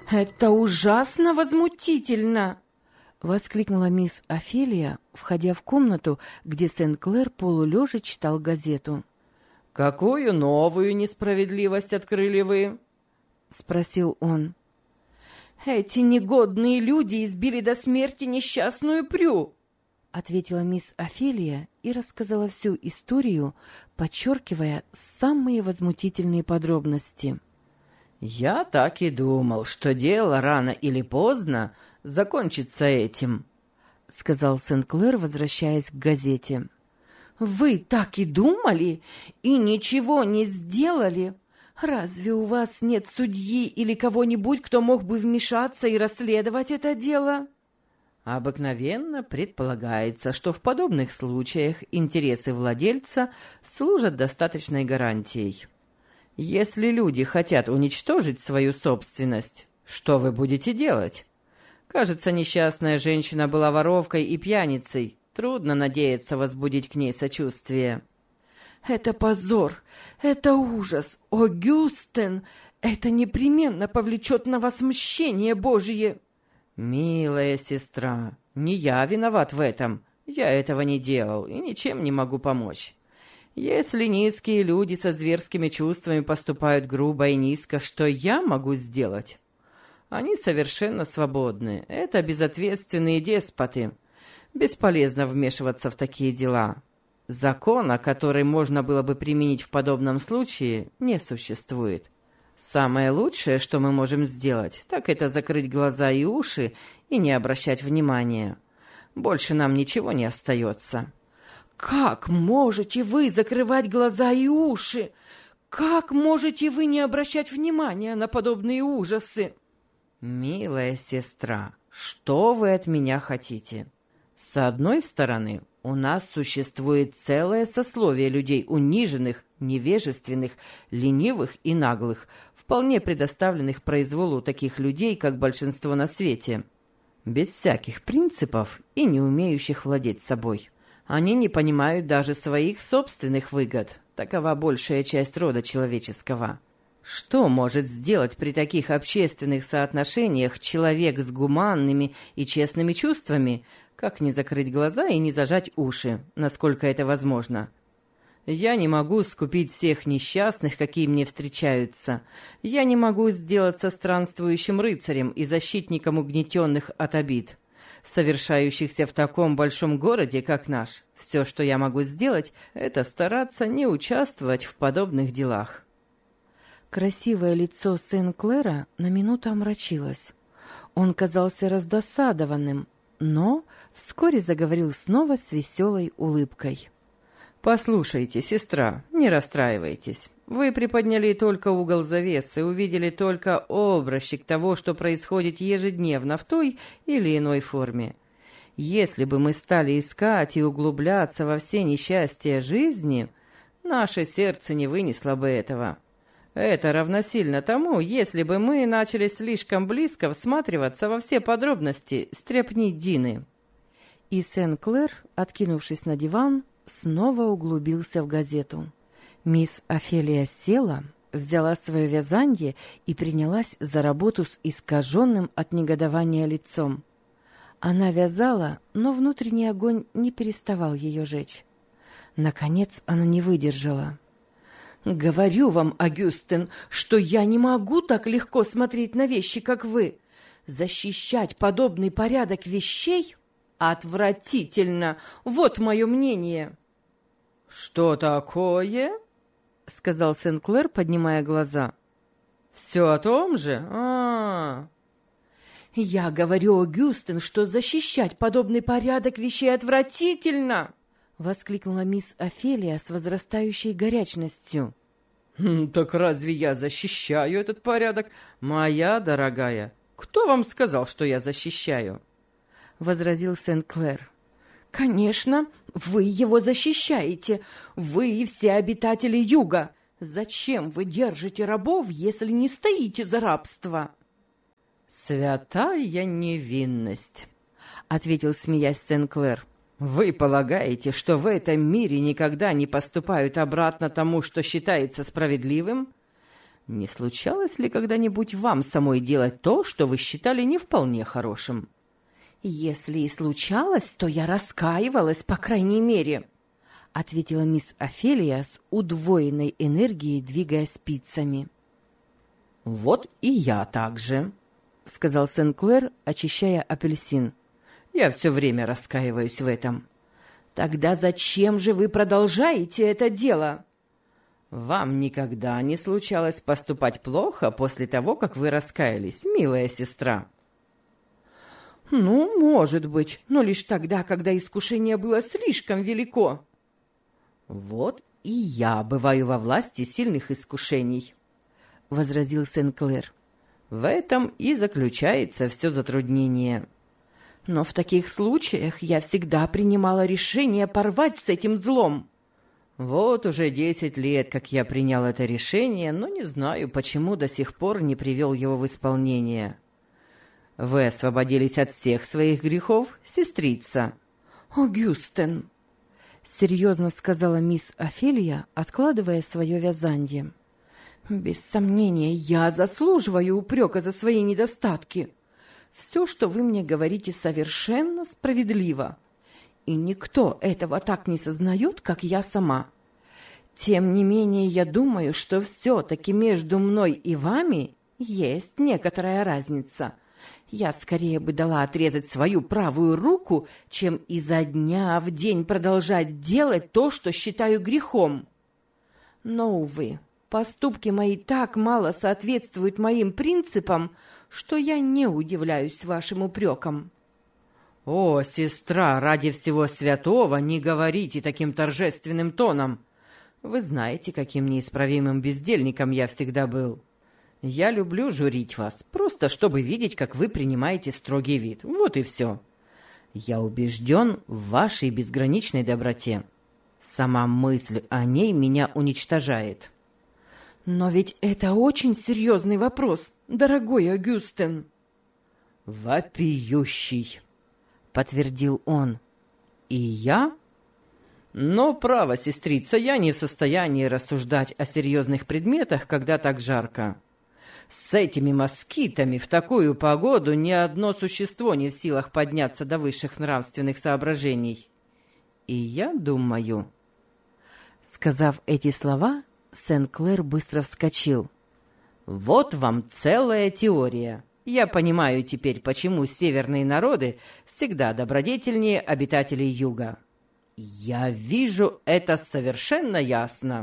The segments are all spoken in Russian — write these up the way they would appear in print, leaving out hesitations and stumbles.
«Это ужасно возмутительно!» — воскликнула мисс Офелия, входя в комнату, где Сен-Клэр полулежа читал газету. «Какую новую несправедливость открыли вы?» — спросил он. «Эти негодные люди избили до смерти несчастную Прю!» — ответила мисс Офелия и рассказала всю историю, подчеркивая самые возмутительные подробности. «Я так и думал, что дело рано или поздно закончится этим», — сказал Сен-Клэр, возвращаясь к газете. «Вы так и думали и ничего не сделали? Разве у вас нет судьи или кого-нибудь, кто мог бы вмешаться и расследовать это дело?» Обыкновенно предполагается, что в подобных случаях интересы владельца служат достаточной гарантией. Если люди хотят уничтожить свою собственность, что вы будете делать? Кажется, несчастная женщина была воровкой и пьяницей. Трудно надеяться возбудить к ней сочувствие. «Это позор! Это ужас! О, Гюстен! Это непременно повлечет на вас мщение Божье!» «Милая сестра, не я виноват в этом. Я этого не делал и ничем не могу помочь. Если низкие люди со зверскими чувствами поступают грубо и низко, что я могу сделать? Они совершенно свободны. Это безответственные деспоты. Бесполезно вмешиваться в такие дела. Закона, который можно было бы применить в подобном случае, не существует. Самое лучшее, что мы можем сделать, так это закрыть глаза и уши и не обращать внимания. Больше нам ничего не остается». «Как можете вы закрывать глаза и уши? Как можете вы не обращать внимания на подобные ужасы?» «Милая сестра, что вы от меня хотите? С одной стороны, у нас существует целое сословие людей униженных, невежественных, ленивых и наглых, вполне предоставленных произволу таких людей, как большинство на свете, без всяких принципов и не умеющих владеть собой. Они не понимают даже своих собственных выгод. Такова большая часть рода человеческого. Что может сделать при таких общественных соотношениях человек с гуманными и честными чувствами, как не закрыть глаза и не зажать уши, насколько это возможно? Я не могу скупить всех несчастных, какие мне встречаются. Я не могу сделаться странствующим рыцарем и защитником угнетенных от обид, совершающихся в таком большом городе, как наш. Все, что я могу сделать, это стараться не участвовать в подобных делах». Красивое лицо Сен-Клэра на минуту омрачилось. Он казался раздосадованным, но вскоре заговорил снова с веселой улыбкой. «Послушайте, сестра, не расстраивайтесь. Вы приподняли только угол завесы, увидели только образчик того, что происходит ежедневно в той или иной форме. Если бы мы стали искать и углубляться во все несчастья жизни, наше сердце не вынесло бы этого. Это равносильно тому, если бы мы начали слишком близко всматриваться во все подробности стряпни Дины». И Сен-Клэр, откинувшись на диван, снова углубился в газету. Мисс Офелия села, взяла свое вязанье и принялась за работу с искаженным от негодования лицом. Она вязала, но внутренний огонь не переставал ее жечь. Наконец она не выдержала. «Говорю вам, Агюстен, что я не могу так легко смотреть на вещи, как вы. Защищать подобный порядок вещей отвратительно. Вот мое мнение». «Что такое?» — сказал Сен-Клэр, поднимая глаза. «Все о том же? «Я говорю, Агюстен, что защищать подобный порядок вещей отвратительно!» — воскликнула мисс Офелия с возрастающей горячностью. «Так разве я защищаю этот порядок, моя дорогая? Кто вам сказал, что я защищаю?» — возразил Сен-Клэр. «Конечно, вы его защищаете. Вы и все обитатели Юга. Зачем вы держите рабов, если не стоите за рабство?» «Святая невинность», — ответил, смеясь, Сен-Клэр. «Вы полагаете, что в этом мире никогда не поступают обратно тому, что считается справедливым? Не случалось ли когда-нибудь вам самой делать то, что вы считали не вполне хорошим? «Если и случалось, то я раскаивалась, по крайней мере», — ответила мисс Офелия с удвоенной энергией, двигая спицами. «Вот и я так же», — сказал Сен-Клэр, очищая апельсин. «Я все время раскаиваюсь в этом». «Тогда зачем же вы продолжаете это дело?» «Вам никогда не случалось поступать плохо после того, как вы раскаялись, милая сестра?» «Ну, может быть, но лишь тогда, когда искушение было слишком велико». «Вот и я бываю во власти сильных искушений», — возразил Сен-Клэр. «В этом и заключается все затруднение». «Но в таких случаях я всегда принимала решение порвать с этим злом». «Вот уже 10 лет, как я принял это решение, но не знаю, почему до сих пор не привел его в исполнение». «Вы освободились от всех своих грехов, сестрица?» «Огюстен», — серьезно сказала мисс Офелия, откладывая свое вязанье. «Без сомнения, я заслуживаю упрека за свои недостатки. Все, что вы мне говорите, совершенно справедливо, и никто этого так не сознает, как я сама. Тем не менее, я думаю, что все-таки между мной и вами есть некоторая разница». Я скорее бы дала отрезать свою правую руку, чем изо дня в день продолжать делать то, что считаю грехом. Но, увы, поступки мои так мало соответствуют моим принципам, что я не удивляюсь вашим упрекам». «О, сестра, ради всего святого, не говорите таким торжественным тоном! Вы знаете, каким неисправимым бездельником я всегда был. Я люблю журить вас, просто чтобы видеть, как вы принимаете строгий вид. Вот и все. Я убежден в вашей безграничной доброте. Сама мысль о ней меня уничтожает». «Но ведь это очень серьезный вопрос, дорогой Огюстен». «Вопиющий», — подтвердил он. «И я? Но, право, сестрица, я не в состоянии рассуждать о серьезных предметах, когда так жарко. С этими москитами в такую погоду ни одно существо не в силах подняться до высших нравственных соображений. И я думаю...» Сказав эти слова, Сен-Клэр быстро вскочил. «Вот вам целая теория. Я понимаю теперь, почему северные народы всегда добродетельнее обитателей юга. Я вижу это совершенно ясно».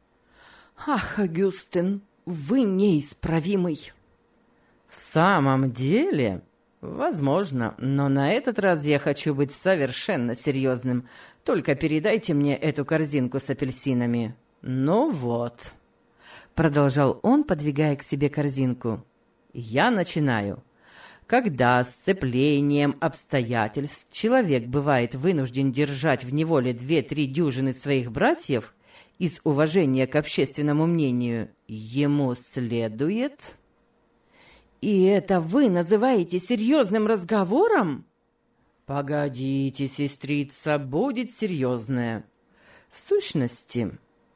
«Ах, Огюстен, вы неисправимый». «В самом деле, возможно, но на этот раз я хочу быть совершенно серьезным. Только передайте мне эту корзинку с апельсинами. Ну вот», — продолжал он, подвигая к себе корзинку. «Я начинаю. Когда сцеплением обстоятельств человек бывает вынужден держать в неволе 2-3 дюжины своих братьев, из уважения к общественному мнению, ему следует...» «И это вы называете серьезным разговором?» «Погодите, сестрица, будет серьезное. В сущности...»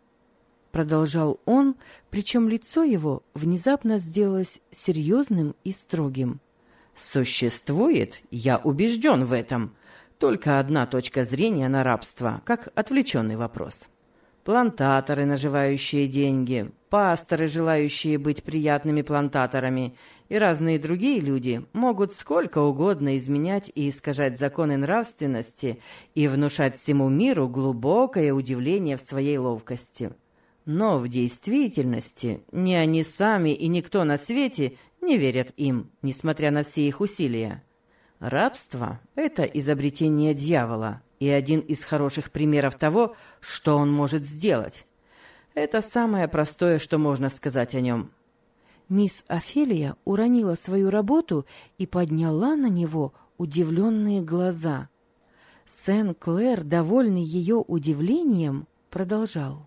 Продолжал он, причем лицо его внезапно сделалось серьезным и строгим. «Существует, я убежден в этом, только одна точка зрения на рабство, как отвлеченный вопрос. Плантаторы, наживающие деньги, пасторы, желающие быть приятными плантаторами, и разные другие люди могут сколько угодно изменять и искажать законы нравственности и внушать всему миру глубокое удивление в своей ловкости. Но в действительности ни они сами и никто на свете не верят им, несмотря на все их усилия. Рабство – это изобретение дьявола и один из хороших примеров того, что он может сделать. Это самое простое, что можно сказать о нем». Мисс Офелия уронила свою работу и подняла на него удивленные глаза. Сен-Клэр, довольный ее удивлением, продолжал.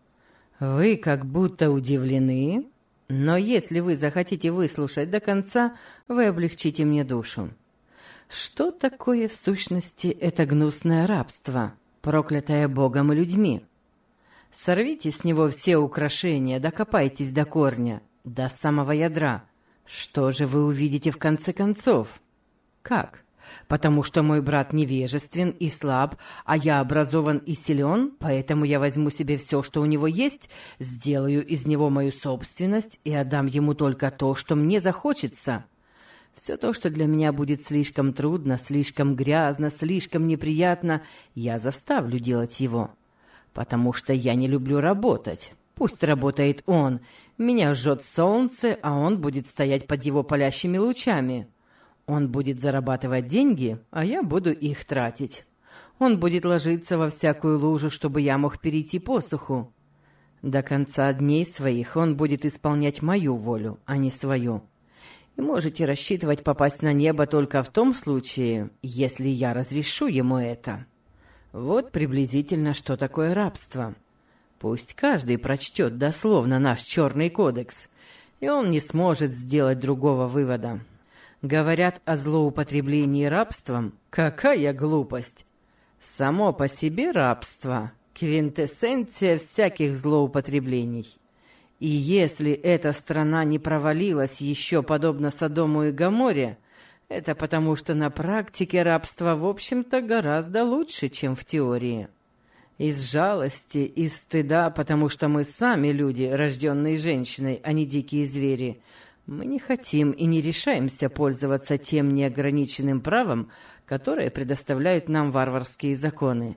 «Вы как будто удивлены, но если вы захотите выслушать до конца, вы облегчите мне душу. Что такое в сущности это гнусное рабство, проклятое Богом и людьми? Сорвите с него все украшения, докопайтесь до корня, до самого ядра. Что же вы увидите в конце концов? Как? Потому что мой брат невежествен и слаб, а я образован и силен, поэтому я возьму себе все, что у него есть, сделаю из него мою собственность и отдам ему только то, что мне захочется. Все то, что для меня будет слишком трудно, слишком грязно, слишком неприятно, я заставлю делать его. Потому что я не люблю работать. Пусть работает он. Меня жжет солнце, а он будет стоять под его палящими лучами. Он будет зарабатывать деньги, а я буду их тратить. Он будет ложиться во всякую лужу, чтобы я мог перейти посуху. До конца дней своих он будет исполнять мою волю, а не свою. И можете рассчитывать попасть на небо только в том случае, если я разрешу ему это. Вот приблизительно, что такое рабство. Пусть каждый прочтет дословно наш черный кодекс, и он не сможет сделать другого вывода. Говорят о злоупотреблении рабством. Какая глупость! Само по себе рабство – квинтэссенция всяких злоупотреблений. И если эта страна не провалилась еще подобно Содому и Гоморре, это потому, что на практике рабство, в общем-то, гораздо лучше, чем в теории. Из жалости, из стыда, потому что мы сами люди, рожденные женщиной, а не дикие звери, мы не хотим и не решаемся пользоваться тем неограниченным правом, которое предоставляют нам варварские законы.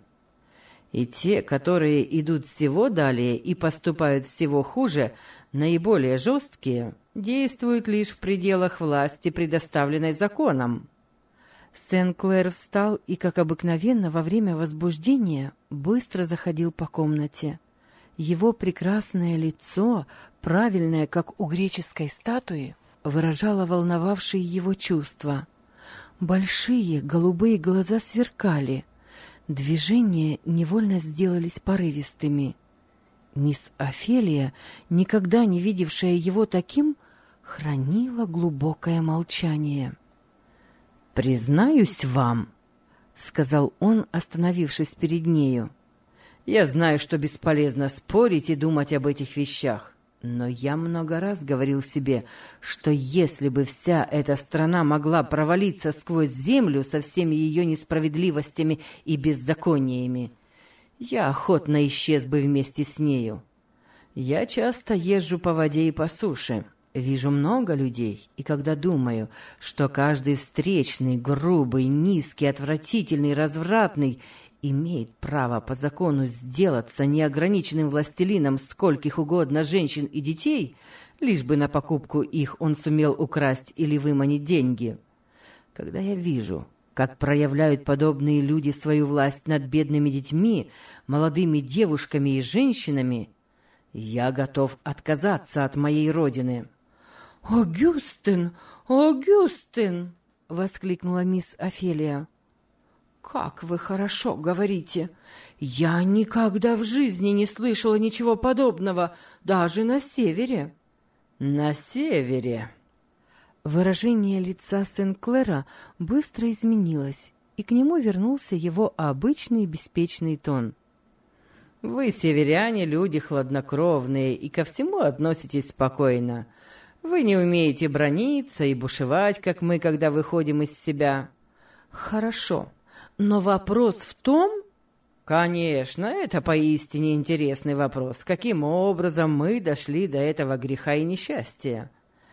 И те, которые идут всего далее и поступают всего хуже, наиболее жесткие, действуют лишь в пределах власти, предоставленной законом. Сен-Клэр встал и, как обыкновенно, во время возбуждения быстро заходил по комнате. Его прекрасное лицо, правильное, как у греческой статуи, выражало волновавшие его чувства. Большие голубые глаза сверкали. Движения невольно сделались порывистыми. Мисс Офелия, никогда не видевшая его таким, хранила глубокое молчание. «Признаюсь вам», — сказал он, остановившись перед нею, — «я знаю, что бесполезно спорить и думать об этих вещах, но я много раз говорил себе, что если бы вся эта страна могла провалиться сквозь землю со всеми ее несправедливостями и беззакониями, я охотно исчез бы вместе с нею. Я часто езжу по воде и по суше, вижу много людей, и когда думаю, что каждый встречный, грубый, низкий, отвратительный, развратный имеет право по закону сделаться неограниченным властелином скольких угодно женщин и детей, лишь бы на покупку их он сумел украсть или выманить деньги. Когда я вижу, как проявляют подобные люди свою власть над бедными детьми, молодыми девушками и женщинами, я готов отказаться от моей родины». «Огюстен! Огюстен!» — воскликнула мисс Офелия. «Как вы хорошо говорите! Я никогда в жизни не слышала ничего подобного, даже на севере». «На севере!» Выражение лица Сен-Клэра быстро изменилось, и к нему вернулся его обычный беспечный тон. «Вы, северяне, люди хладнокровные и ко всему относитесь спокойно. Вы не умеете браниться и бушевать, как мы, когда выходим из себя». «Хорошо, но вопрос в том...» «Конечно, это поистине интересный вопрос. Каким образом мы дошли до этого греха и несчастья?»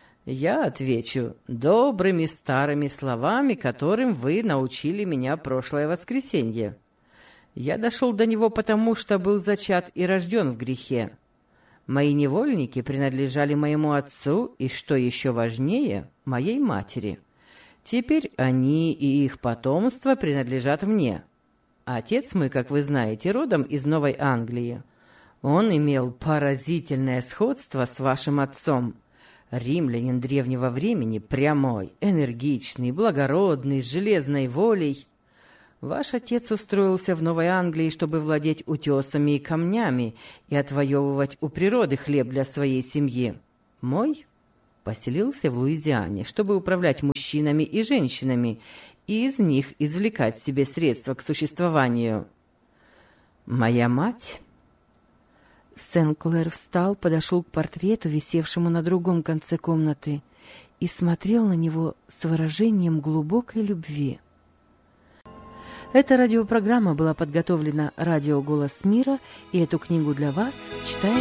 Я отвечу добрыми старыми словами, которым вы научили меня прошлое воскресенье. Я дошел до него потому, что был зачат и рожден в грехе. Мои невольники принадлежали моему отцу и, что еще важнее, моей матери. Теперь они и их потомство принадлежат мне. Отец мой, как вы знаете, родом из Новой Англии. Он имел поразительное сходство с вашим отцом. Римлянин древнего времени, прямой, энергичный, благородный, с железной волей. Ваш отец устроился в Новой Англии, чтобы владеть утесами и камнями и отвоевывать у природы хлеб для своей семьи. Мой поселился в Луизиане, чтобы управлять мужчинами и женщинами и из них извлекать себе средства к существованию. Моя мать... Сен-Клэр встал, подошел к портрету, висевшему на другом конце комнаты, и смотрел на него с выражением глубокой любви. Эта радиопрограмма была подготовлена «Радио Голос Мира», и эту книгу для вас читает